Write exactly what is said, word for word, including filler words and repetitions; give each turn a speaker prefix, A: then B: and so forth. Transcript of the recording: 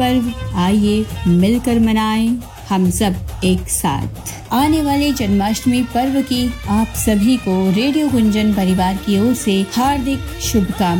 A: पर्व आइए मिलकर मनाएं हम सब एक साथ। आने वाले जन्माष्टमी पर्व की आप सभी को रेडियो गुंजन परिवार की ओर से हार्दिक शुभकामनाएं।